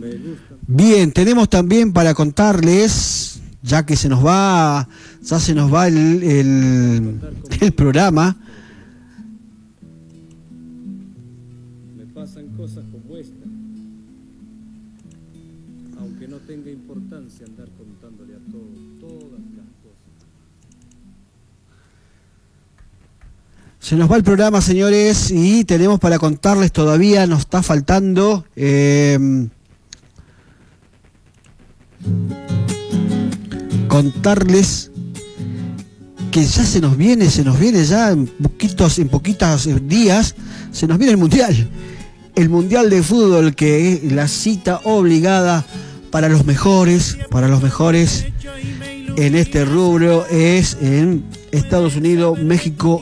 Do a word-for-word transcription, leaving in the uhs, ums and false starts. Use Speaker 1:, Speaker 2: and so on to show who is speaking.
Speaker 1: Bien, tenemos también para contarles, ya que se nos va, ya se nos va el, el, el programa.
Speaker 2: Me pasan cosas como esta, aunque no tenga importancia andar contándole a todos todas las cosas.
Speaker 1: Se nos va el programa, señores, y tenemos para contarles todavía, nos está faltando eh, contarles que ya se nos viene, se nos viene ya en poquitos, en poquitos días, se nos viene el Mundial. El Mundial de Fútbol, que es la cita obligada para los mejores, para los mejores en este rubro, es en Estados Unidos, México